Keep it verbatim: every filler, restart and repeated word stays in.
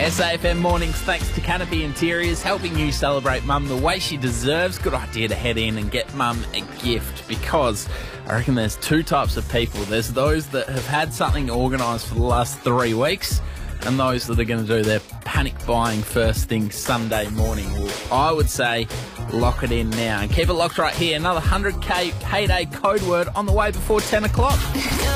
S A F M mornings, thanks to Canopy Interiors, helping you celebrate Mum the way she deserves. Good idea to head in and get Mum a gift, because I reckon there's two types of people. There's those that have had something organised for the last three weeks and those that are going to do their panic buying first thing Sunday morning. Well, I would say lock it in now and keep it locked right here. Another one hundred K payday code word on the way before ten o'clock.